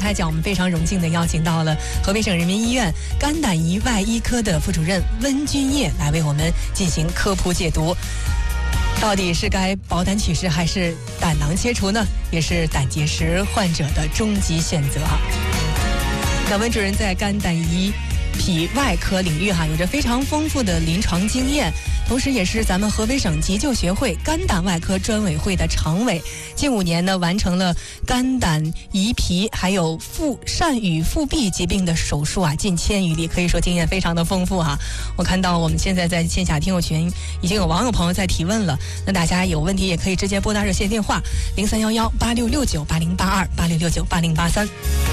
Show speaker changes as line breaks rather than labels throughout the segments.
开讲，我们非常荣幸的邀请到了河北省人民医院肝胆胰外医科的副主任温君烨来为我们进行科普解读。到底是该保胆取石还是胆囊切除呢？也是胆结石患者的终极选择。那温主任在肝胆胰脾外科领域有着非常丰富的临床经验，同时也是咱们河北省急救协会肝胆外科专委会的常委。近5年呢，完成了肝胆胰脾还有疝与腹壁疾病的手术近1000余例，可以说经验非常的丰富我看到我们现在在线下听友群已经有网友朋友在提问了，那大家有问题也可以直接拨打热线电话03118669808286698083。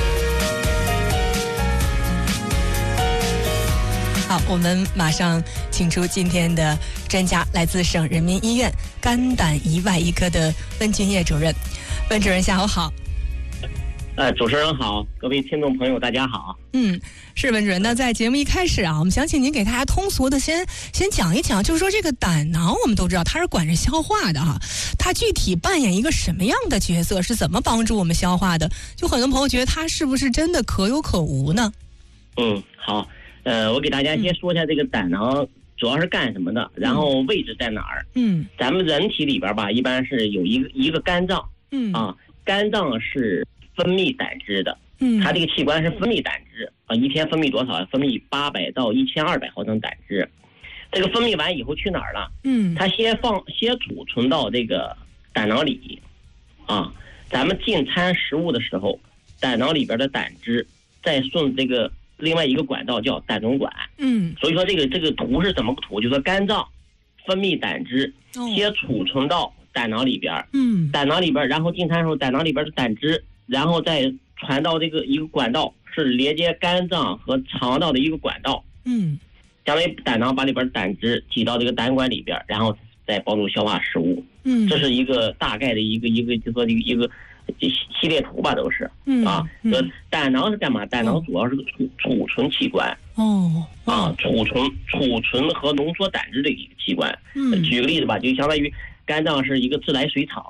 好，我们马上请出今天的专家，来自省人民医院肝胆胰外医科的温君烨主任。温主任下午好。
主持人好，各位听众朋友大家好。
是温主任。那在节目一开始我们想请您给大家通俗的先讲一讲，就是说这个胆囊我们都知道它是管着消化的它具体扮演一个什么样的角色，是怎么帮助我们消化的？就很多朋友觉得它是不是真的可有可无呢？
好。我给大家先说一下这个胆囊主要是干什么的，然后位置在哪儿。咱们人体里边一般是有一个肝脏。肝脏是分泌胆汁的。它这个器官是分泌胆汁一天分泌多少？分泌800到1200毫升胆汁。这个分泌完以后去哪儿了？它先储存到这个胆囊里。咱们进餐食物的时候，胆囊里边的胆汁再顺这个另外一个管道叫胆总管。所以说这个图是怎么个图？就是说肝脏分泌胆汁，先储存到胆囊里边。胆囊里边，然后进餐时候胆囊里边的胆汁，然后再传到这个一个管道，是连接肝脏和肠道的一个管道。相当于胆囊把里边的胆汁挤到这个胆管里边，然后再帮助消化食物。这是一个大概的一个就说一个系列图吧，都是。胆囊是干嘛？胆囊主要是个储存器官。储存和浓缩胆汁的一个器官。举个例子吧，就相当于肝脏是一个自来水厂。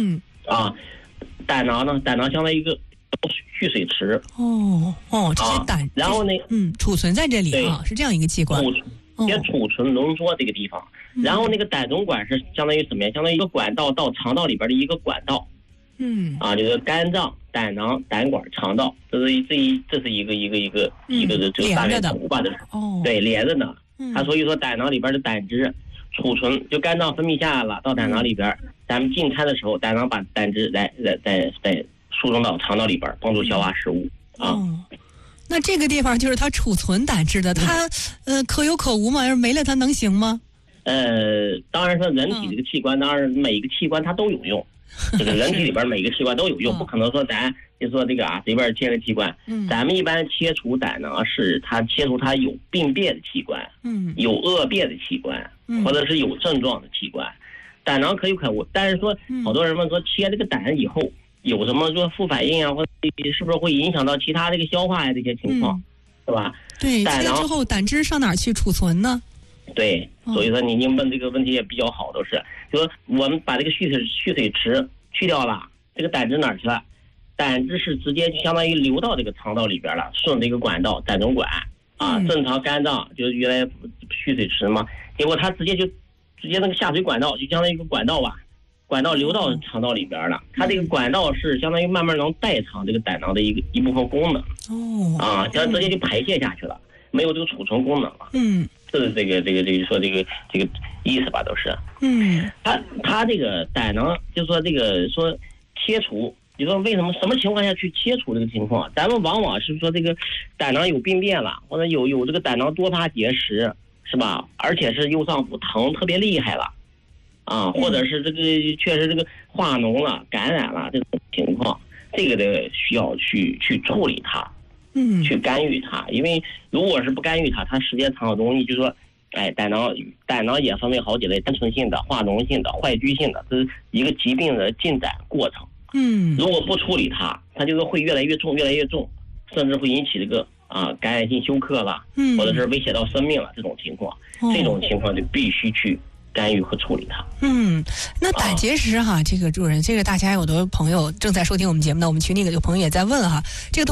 胆囊呢？胆囊相当于一个蓄水池。
这些胆，
然后呢，
储存在这里是这样一个器官。
先储存浓缩这个地方，然后那个胆总管是相当于什么呀？相当于一个管道到肠道里边的一个管道。就是肝脏、胆囊、胆管、肠道，这是一个就大概图吧，这是。对，连着的。它所以说胆囊里边的胆汁储存，就肝脏分泌下来了，到胆囊里边，咱们进餐的时候，胆囊把胆汁再输送到肠道里边，帮助消化食物。
那这个地方就是它储存胆汁的，它可有可无吗？要是没了它能行吗？
当然说人体这个器官，当然每个器官它都有用。这个人体里边每个器官都有用，不可能说咱就说这个随便切个器官。咱们一般切除胆囊是它切除它有病变的器官，有恶变的器官，或者是有症状的器官。胆囊可有可无，但是说好多人问说切这个胆以后有什么说副反应或者是不是会影响到其他这个消化这些情况，是吧？
对，切之后胆汁上哪儿去储存呢？
对，所以说您问这个问题也比较好，都是就说我们把这个蓄水池去掉了，这个胆汁哪儿去了？胆汁是直接就相当于流到这个肠道里边了，顺这个管道胆总管正常肝脏就是原来蓄水池嘛，结果它直接那个下水管道就相当于一个管道管道流到肠道里边了。它这个管道是相当于慢慢能代偿这个胆囊的一部分功能。它直接就排泄下去了，没有这个储存功能了。这是这个说这个意思吧，都是。它这个胆囊就说这个说切除，你说为什么什么情况下去切除这个情况？咱们往往是说这个胆囊有病变了，或者有这个胆囊多发结石，是吧？而且是右上腹疼特别厉害了，或者是这个确实这个化脓了、感染了这种情况，这个得需要去处理它。去干预它，因为如果是不干预它，它时间长容易就说，胆囊也分为好几类，单纯性的、化脓性的、坏疽性的，这是一个疾病的进展过程。如果不处理它，它就是会越来越重，甚至会引起这个感染性休克了，或者是威胁到生命了这种情况，这种情况就必须去干预和处理它。
那胆结石这个主任，这个大家有的朋友正在收听我们节目呢，我们群里有朋友也在问这个